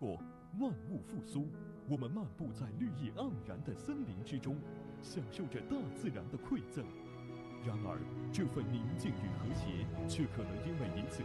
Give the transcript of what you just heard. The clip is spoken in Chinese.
过万物复苏，我们漫步在绿意盎然的森林之中，享受着大自然的馈赠。然而，这份宁静与和谐，却可能因为彼此